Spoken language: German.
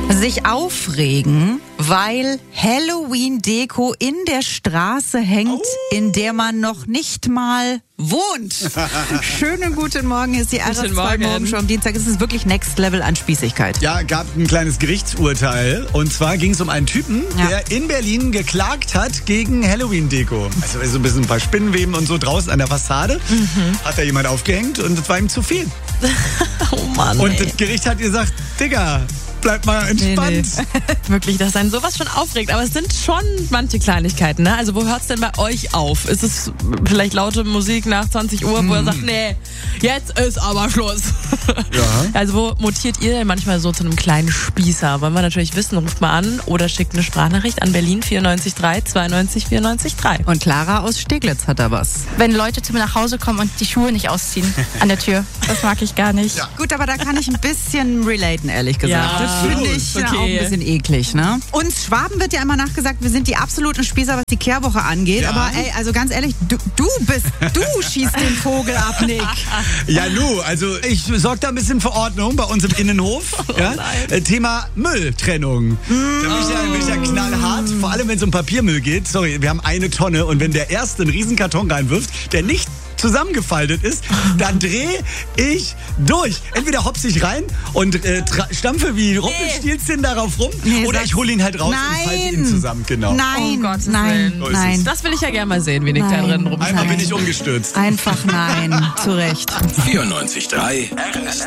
Sich aufregen, weil Halloween-Deko in der Straße hängt, in der man noch nicht mal wohnt. Schönen guten Morgen, hier ist die RS2 Morgenshow am Dienstag. Es ist wirklich Next Level an Spießigkeit. Ja, gab ein kleines Gerichtsurteil. Und zwar ging es um einen Typen, der in Berlin geklagt hat gegen Halloween-Deko. Also so ein bisschen ein paar Spinnenweben und so draußen an der Fassade. Hat da jemand aufgehängt und das war ihm zu viel. Oh Mann, Und das Gericht hat gesagt, Digga, bleib mal entspannt. Nee. Wirklich, dass einen sowas schon aufregt. Aber es sind schon manche Kleinigkeiten, ne? Also wo hört's denn bei euch auf? Ist es vielleicht laute Musik nach 20 Uhr, wo er sagt, nee, jetzt ist aber Schluss. Ja. Also wo mutiert ihr denn manchmal so zu einem kleinen Spießer? Wollen wir natürlich wissen, ruft mal an oder schickt eine Sprachnachricht an Berlin 94 3 92 94 3. Und Clara aus Steglitz hat da was. Wenn Leute zu mir nach Hause kommen und die Schuhe nicht ausziehen an der Tür. Das mag ich gar nicht. Ja. Gut, aber da kann ich ein bisschen relaten, ehrlich gesagt. Ja, Das finde ich okay. auch ein bisschen eklig, ne? Uns Schwaben wird ja immer nachgesagt, wir sind die absoluten Spießer, was die Kehrwoche angeht. Ja. Aber ey, also ganz ehrlich, du schießt den Vogel ab, Nick. Ja, also ich sorge da ein bisschen für Ordnung bei uns im Innenhof. Ja? Thema Mülltrennung. Da bin ich ja knallhart, vor allem wenn es um Papiermüll geht. Sorry, wir haben eine Tonne und wenn der Erste einen riesen Karton reinwirft, der nicht zusammengefaltet ist, dann drehe ich durch. Entweder hopse ich rein und stampfe wie Rumpelstilzchen darauf rum, oder ich hole ihn halt raus und falte ihn zusammen. Genau. Nein, Oh Gottes nein, Willen. So ist nein. Das will ich ja gerne mal sehen, wie Nick da Nein. drin rumschreit. Einmal bin ich umgestürzt. Einfach nein, zu Recht. 94.3 RS